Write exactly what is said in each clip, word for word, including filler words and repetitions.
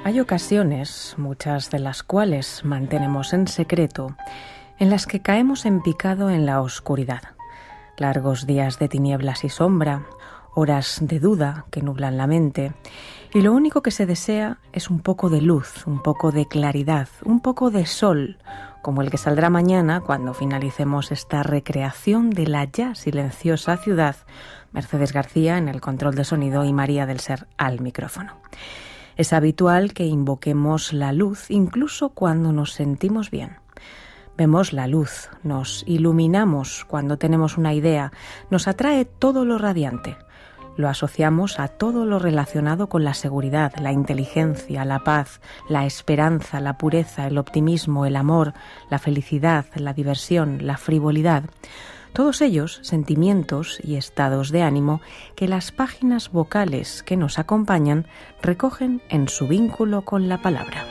Hay ocasiones, muchas de las cuales mantenemos en secreto, en las que caemos en picado en la oscuridad. Largos días de tinieblas y sombra, horas de duda que nublan la mente, y lo único que se desea es un poco de luz, un poco de claridad, un poco de sol, como el que saldrá mañana cuando finalicemos esta recreación de la ya silenciosa ciudad, Mercedes García en el control de sonido y María del Ser al micrófono. Es habitual que invoquemos la luz incluso cuando nos sentimos bien. Vemos la luz, nos iluminamos cuando tenemos una idea, nos atrae todo lo radiante. Lo asociamos a todo lo relacionado con la seguridad, la inteligencia, la paz, la esperanza, la pureza, el optimismo, el amor, la felicidad, la diversión, la frivolidad. Todos ellos sentimientos y estados de ánimo que las páginas vocales que nos acompañan recogen en su vínculo con la palabra.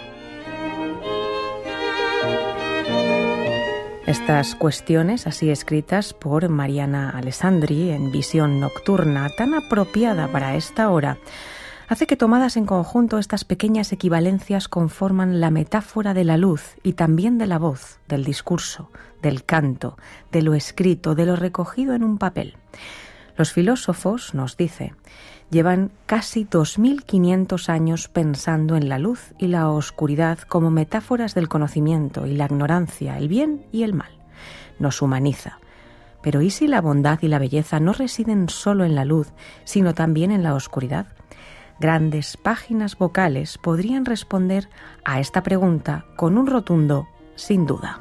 Estas cuestiones, así escritas por Mariana Alessandri en Visión Nocturna, tan apropiada para esta hora, hace que tomadas en conjunto estas pequeñas equivalencias conforman la metáfora de la luz y también de la voz, del discurso, del canto, de lo escrito, de lo recogido en un papel. Los filósofos, nos dice, llevan casi dos mil quinientos años pensando en la luz y la oscuridad como metáforas del conocimiento y la ignorancia, el bien y el mal. Nos humaniza. Pero ¿y si la bondad y la belleza no residen solo en la luz, sino también en la oscuridad? Grandes páginas vocales podrían responder a esta pregunta con un rotundo sin duda.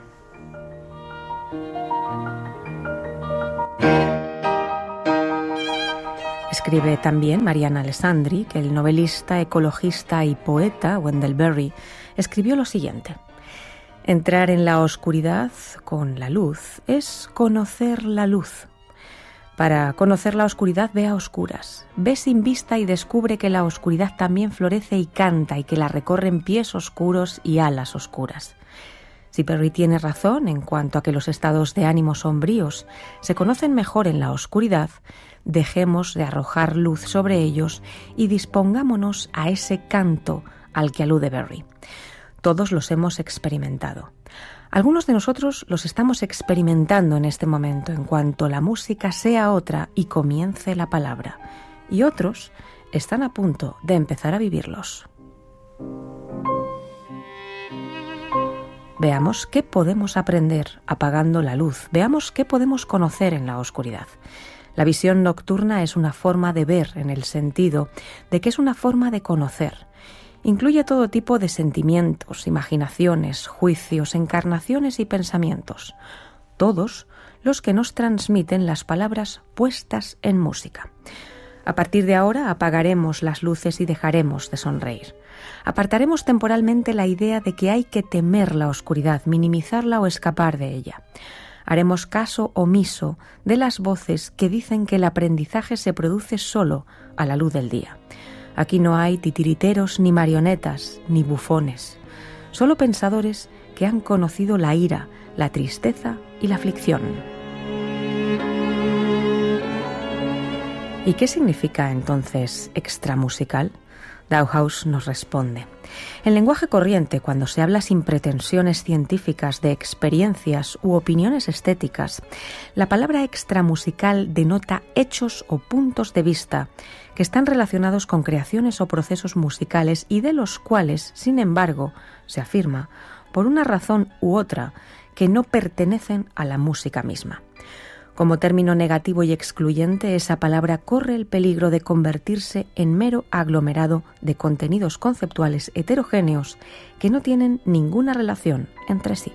Escribe también Mariana Alessandri que el novelista, ecologista y poeta Wendell Berry escribió lo siguiente: entrar en la oscuridad con la luz es conocer la luz. Para conocer la oscuridad, ve a oscuras, ve sin vista y descubre que la oscuridad también florece y canta y que la recorren pies oscuros y alas oscuras. Si Berry tiene razón en cuanto a que los estados de ánimo sombríos se conocen mejor en la oscuridad, dejemos de arrojar luz sobre ellos y dispongámonos a ese canto al que alude Berry. Todos los hemos experimentado. Algunos de nosotros los estamos experimentando en este momento en cuanto la música sea otra y comience la palabra, y otros están a punto de empezar a vivirlos. Veamos qué podemos aprender apagando la luz, veamos qué podemos conocer en la oscuridad. La visión nocturna es una forma de ver en el sentido de que es una forma de conocer. Incluye todo tipo de sentimientos, imaginaciones, juicios, encarnaciones y pensamientos, todos los que nos transmiten las palabras puestas en música. A partir de ahora apagaremos las luces y dejaremos de sonreír. Apartaremos temporalmente la idea de que hay que temer la oscuridad, minimizarla o escapar de ella. Haremos caso omiso de las voces que dicen que el aprendizaje se produce solo a la luz del día. Aquí no hay titiriteros ni marionetas ni bufones, solo pensadores que han conocido la ira, la tristeza y la aflicción. ¿Y qué significa entonces extramusical? Dauhaus nos responde: en lenguaje corriente, cuando se habla sin pretensiones científicas de experiencias u opiniones estéticas, la palabra extramusical denota hechos o puntos de vista que están relacionados con creaciones o procesos musicales y de los cuales, sin embargo, se afirma, por una razón u otra, que no pertenecen a la música misma. Como término negativo y excluyente, esa palabra corre el peligro de convertirse en mero aglomerado de contenidos conceptuales heterogéneos que no tienen ninguna relación entre sí.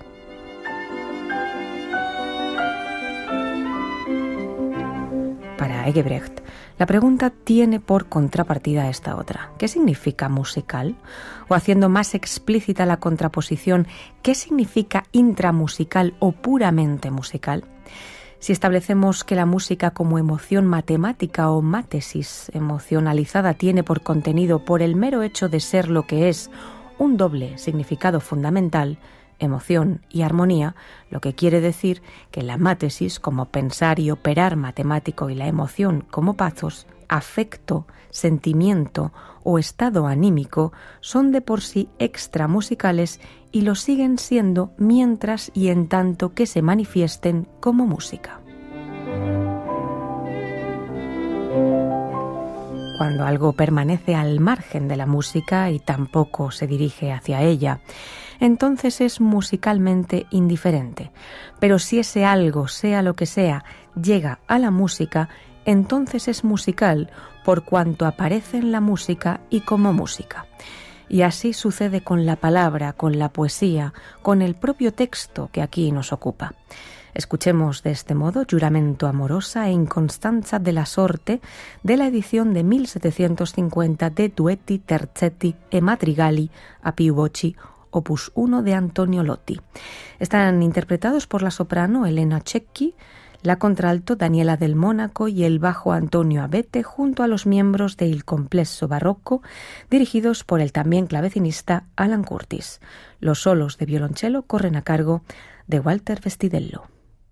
Para Engelbrecht, la pregunta tiene por contrapartida esta otra: ¿qué significa musical? O haciendo más explícita la contraposición, ¿qué significa intramusical o puramente musical? Si establecemos que la música como emoción matemática o mátesis emocionalizada tiene por contenido, por el mero hecho de ser lo que es, un doble significado fundamental, emoción y armonía, lo que quiere decir que la mátesis como pensar y operar matemático y la emoción como pathos afecto, sentimiento o estado anímico son de por sí extramusicales y lo siguen siendo mientras y en tanto que se manifiesten como música. Cuando algo permanece al margen de la música y tampoco se dirige hacia ella, entonces es musicalmente indiferente. Pero si ese algo, sea lo que sea, llega a la música, entonces es musical por cuanto aparece en la música y como música. Y así sucede con la palabra, con la poesía, con el propio texto que aquí nos ocupa. Escuchemos de este modo Giuramento amorosa e inconstanza della sorte de la edición de mil setecientos cincuenta de Duetti, Terzetti e Madrigali a più voci, opus uno de Antonio Lotti. Están interpretados por la soprano Elena Cecchi, la contralto Daniela del Mónaco y el bajo Antonio Abete junto a los miembros de Il Complesso Barroco, dirigidos por el también clavecinista Alan Curtis. Los solos de violonchelo corren a cargo de Walter Vestidello.